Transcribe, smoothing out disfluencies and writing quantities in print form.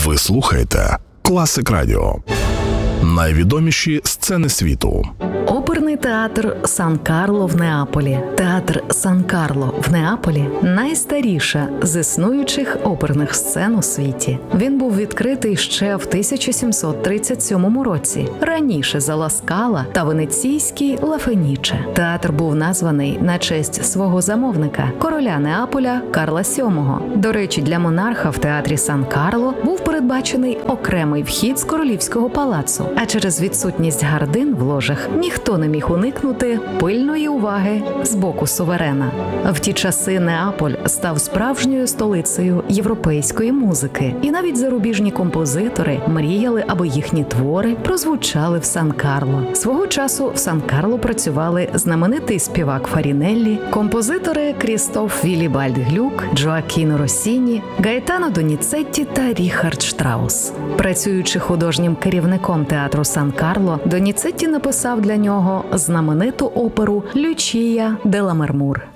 Ви слухаєте Класик Радіо. Найвідоміші сцени світу. Оперний театр Сан-Карло в Неаполі. Театр Сан-Карло в Неаполі – найстаріша з існуючих оперних сцен у світі. Він був відкритий ще в 1737 році, раніше за Ла Скала та венеційський Ла Феніче. Театр був названий на честь свого замовника, короля Неаполя Карла VII. До речі, для монарха в театрі Сан-Карло був передбачений окремий вхід з королівського палацу, а через відсутність гардин в ложах ніхто не міг уникнути пильної уваги з боку суверена. В ті часи Неаполь став справжньою столицею європейської музики, і навіть зарубіжні композитори мріяли, аби їхні твори прозвучали в Сан-Карло. Свого часу в Сан-Карло працювали знаменитий співак Фарінеллі, композитори Крістоф Вілібальд Глюк, Джоаккіно Россіні, Гаетано Доніцетті та Ріхард Штраус. Працюючи художнім керівником театру Сан-Карло, Доніцетті написав для нього знамениту оперу «Лючія де Ламермур».